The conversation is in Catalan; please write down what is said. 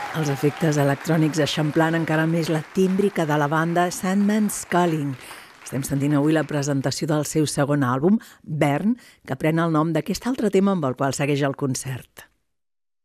Els efectes electrònics eixamplant encara més la tímbrica de la banda Sandman's Calling. Estem sentint avui la presentació del seu segon àlbum, Burn, que pren el nom d'aquest altre tema amb el qual segueix el concert.